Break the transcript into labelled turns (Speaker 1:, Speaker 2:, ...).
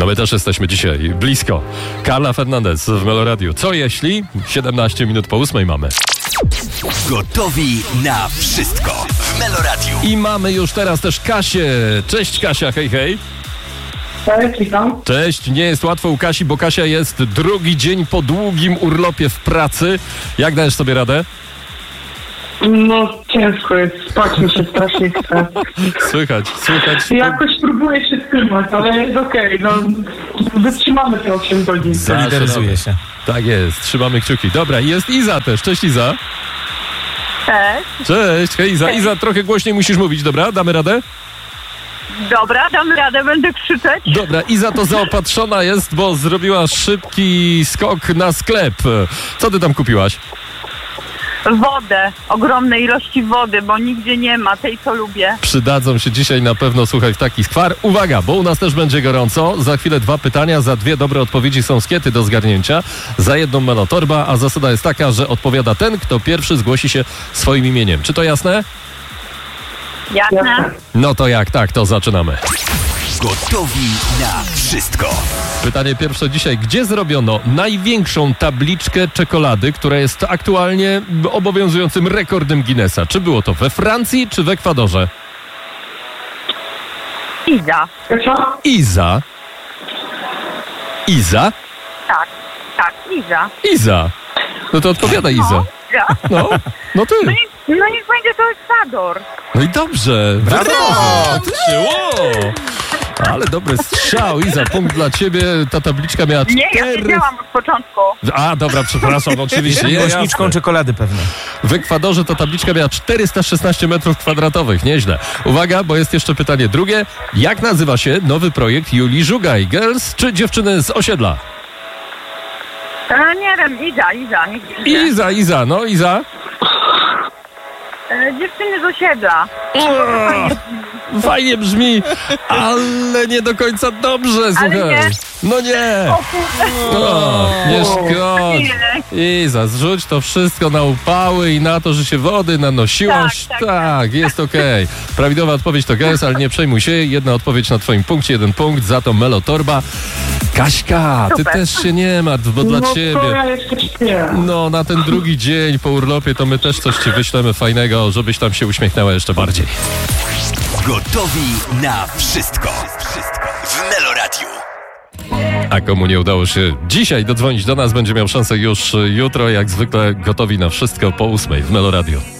Speaker 1: No my też jesteśmy dzisiaj blisko. Carla Fernandez w Meloradiu. Co jeśli 17 minut po 8 mamy?
Speaker 2: Gotowi na wszystko w Meloradiu.
Speaker 1: I mamy już teraz też Kasię. Cześć Kasia, hej, hej.
Speaker 3: Cześć, witam.
Speaker 1: Cześć, nie jest łatwo u Kasi, bo Kasia jest drugi dzień po długim urlopie w pracy. Jak dajesz sobie radę?
Speaker 3: No ciężko jest, spać mi się strasznie chce.
Speaker 1: Słychać.
Speaker 3: Jakoś próbuję się trzymać, ale jest okej, no wytrzymamy te 8 godzin.
Speaker 4: Solidaryzuje się.
Speaker 1: Tak jest, trzymamy kciuki. Dobra, i jest Iza też. Cześć Iza.
Speaker 5: Cześć.
Speaker 1: Cześć, hej Iza. Iza, trochę głośniej musisz mówić, dobra? Damy radę?
Speaker 5: Dobra, dam radę, będę krzyczeć.
Speaker 1: Dobra, Iza to zaopatrzona jest, bo zrobiła szybki skok na sklep. Co ty tam kupiłaś?
Speaker 5: Wodę, ogromne ilości wody, bo nigdzie nie ma tej, co lubię.
Speaker 1: Przydadzą się dzisiaj na pewno, słuchaj, w taki skwar. Uwaga, bo u nas też będzie gorąco. Za chwilę 2 pytania, za 2 dobre odpowiedzi są skiety do zgarnięcia. Za 1 melotorba, a zasada jest taka, że odpowiada ten, kto pierwszy zgłosi się swoim imieniem. Czy to jasne?
Speaker 5: Jasne?
Speaker 1: No to jak tak, to zaczynamy.
Speaker 2: Gotowi na wszystko.
Speaker 1: Pytanie pierwsze dzisiaj. Gdzie zrobiono największą tabliczkę czekolady, która jest aktualnie obowiązującym rekordem Guinnessa? Czy było to we Francji, czy w Ekwadorze?
Speaker 5: Iza.
Speaker 3: Co?
Speaker 1: Iza. Iza?
Speaker 5: Tak, Iza.
Speaker 1: Iza. No to odpowiada Iza.
Speaker 5: Iza.
Speaker 1: No ty.
Speaker 5: No niech będzie to Ekwador.
Speaker 1: No i dobrze.
Speaker 4: Brawo!
Speaker 1: Ale dobry strzał, Iza. Punkt dla ciebie. Ta tabliczka miała
Speaker 5: Nie, ja
Speaker 1: 4...
Speaker 5: wiedziałam od początku.
Speaker 1: A, dobra, przepraszam, oczywiście. Nie,
Speaker 4: Głośniczką
Speaker 1: jasne.
Speaker 4: czekolady pewnie.
Speaker 1: W Ekwadorze ta tabliczka miała 416 metrów kwadratowych. Nieźle. Uwaga, bo jest jeszcze pytanie drugie. Jak nazywa się nowy projekt Julii Żugaj? Girls czy dziewczyny z osiedla?
Speaker 5: Nie wiem, Iza, niech będzie.
Speaker 1: Iza. No, Iza.
Speaker 5: Dziewczyny z osiedla.
Speaker 1: Fajnie brzmi, ale nie do końca dobrze, słuchaj.
Speaker 5: nie.
Speaker 1: No nie.
Speaker 5: O kurde.
Speaker 1: O, nie szkodzi.
Speaker 5: Nie.
Speaker 1: Iza, zrzuć to wszystko na upały i na to, że się wody nanosiłaś. Tak, jest okej. Prawidłowa odpowiedź to GS, ale nie przejmuj się. Jedna odpowiedź na twoim punkcie, 1 punkt, za to melotorba. Kaśka, ty
Speaker 5: Super.
Speaker 1: też się nie martw, bo dla
Speaker 3: No
Speaker 1: ciebie...
Speaker 3: to ja jeszcze śpię.
Speaker 1: No, na ten drugi dzień po urlopie to my też coś ci wyślemy fajnego, żebyś tam się uśmiechnęła jeszcze bardziej.
Speaker 2: Gotowi na wszystko w Meloradiu.
Speaker 1: A komu nie udało się dzisiaj dodzwonić do nas, będzie miał szansę już jutro, jak zwykle gotowi na wszystko po 8 w Meloradiu.